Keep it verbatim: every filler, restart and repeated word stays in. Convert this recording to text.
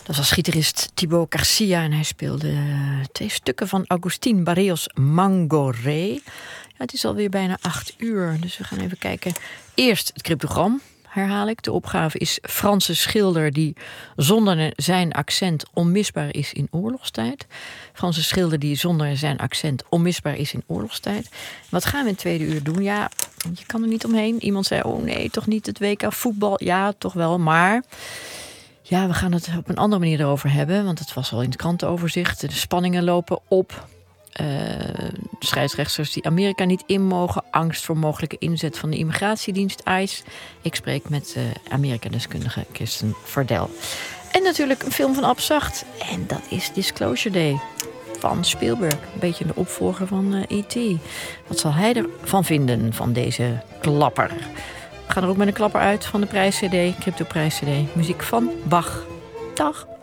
Dat was gitarist Thibaut Garcia en hij speelde twee stukken van Agustín Barrios Mangoré. Ja, het is alweer bijna acht uur, dus we gaan even kijken. Eerst het cryptogram, herhaal ik. De opgave is Franse schilder die zonder zijn accent onmisbaar is in oorlogstijd. Franse schilder die zonder zijn accent onmisbaar is in oorlogstijd. Wat gaan we in het tweede uur doen? Ja, je kan er niet omheen. Iemand zei, oh nee, toch niet het W K voetbal. Ja, toch wel, maar... Ja, we gaan het op een andere manier erover hebben. Want het was al in het krantenoverzicht. De spanningen lopen op. Uh, scheidsrechters die Amerika niet in mogen. Angst voor mogelijke inzet van de immigratiedienst ICE. Ik spreek met uh, Amerika-deskundige Kirsten Verdel. En natuurlijk een film van Abzacht. En dat is Disclosure Day van Spielberg. Een beetje de opvolger van uh, E T. Wat zal hij ervan vinden, van deze klapper? We gaan er ook met een klapper uit van de prijs-C D, crypto-prijs-C D. Muziek van Bach. Dag.